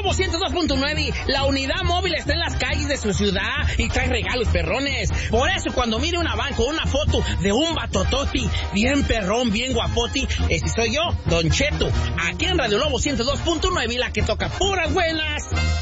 Lobo 102.9, la unidad móvil está en las calles de su ciudad y trae regalos perrones. Por eso cuando mire una van con una foto de un batototi bien perrón, bien guapoti, ese soy yo, Don Cheto, aquí en Radio Lobo 102.9, la que toca puras buenas.